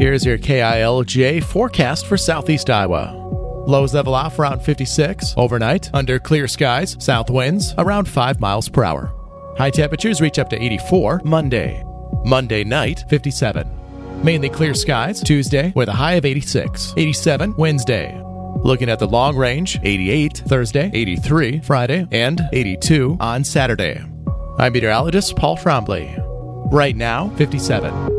Here's your KILJ forecast for southeast Iowa. Lows level off around 56 overnight, under clear skies, south winds around 5 miles per hour. High temperatures reach up to 84 Monday. Monday night, 57. Mainly clear skies Tuesday with a high of 86. 87 Wednesday. Looking at the long range, 88 Thursday, 83 Friday, and 82 on Saturday. I'm meteorologist Paul Trombley. Right now, 57.